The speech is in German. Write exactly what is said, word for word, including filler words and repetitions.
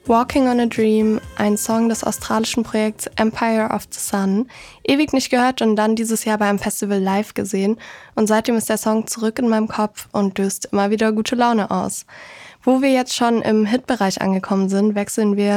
Walking on a Dream, ein Song des australischen Projekts Empire of the Sun. Ewig nicht gehört und dann dieses Jahr beim Festival live gesehen. Und seitdem ist der Song zurück in meinem Kopf und löst immer wieder gute Laune aus. Wo wir jetzt schon im Hitbereich angekommen sind, wechseln wir